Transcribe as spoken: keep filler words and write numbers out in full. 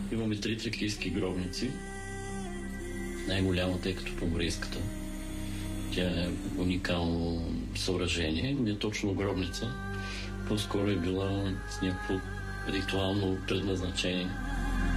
Имаме три тракийски гробници. Най-голямата е като поморийската. Тя е уникално съоръжение. Не е точно гробница. По-скоро е била с някакво ритуално предназначение.